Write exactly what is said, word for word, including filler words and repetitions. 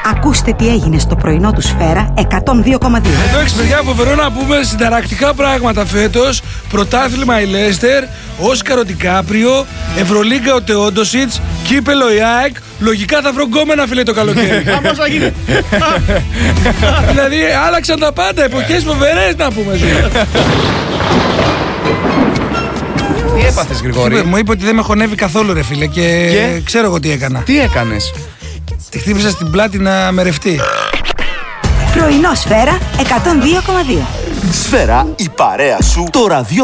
Ακούστε τι έγινε στο πρωινό του Σφαίρα εκατόν δύο κόμμα δύο. Εδώ έχεις παιδιά φοβερό να πούμε συνταρακτικά πράγματα φέτος. Πρωτάθλημα η Λέστερ, Όσκαρο Ντικάπριο, Ευρωλίγκα ο Τεόντοσιτς, κύπελο η ΑΕΚ. Λογικά θα βρω γκόμενα φίλε το καλοκαίρι. Πώς θα γίνει. Δηλαδή άλλαξαν τα πάντα, εποχές φοβερές να πούμε ζούμε. Τι έπαθες Γρηγόρη? Μου είπε ότι δεν με χωνεύει καθόλου ρε φίλε και, Και? ξέρω εγώ τι έκανα. Τι έκανες? Τη χτύπησα στην πλάτη να με ρευτεί. Πρωινό Σφαίρα εκατόν δύο κόμμα δύο. Σφαίρα, η παρέα σου, το ραδιο